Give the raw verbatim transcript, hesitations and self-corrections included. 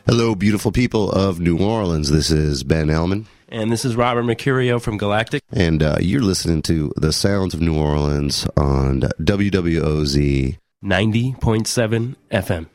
Hello, beautiful people of New Orleans. This is Ben Elman. And this is Robert Mercurio from Galactic. And uh, you're listening to The Sounds of New Orleans on W W O Z ninety point seven F M.